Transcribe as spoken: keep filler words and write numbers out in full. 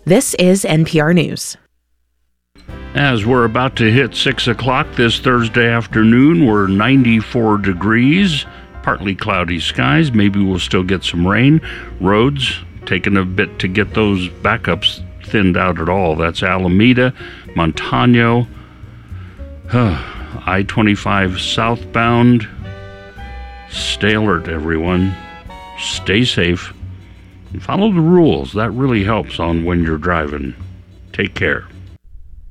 This is N P R News. As we're about to hit six o'clock this Thursday afternoon, we're ninety-four degrees, partly cloudy skies. Maybe we'll still get some rain. Roads taking a bit to get those backups thinned out at all. That's Alameda, Montano, I twenty-five southbound. Stay alert, everyone. Stay safe. And follow the rules. That really helps on when you're driving. Take care.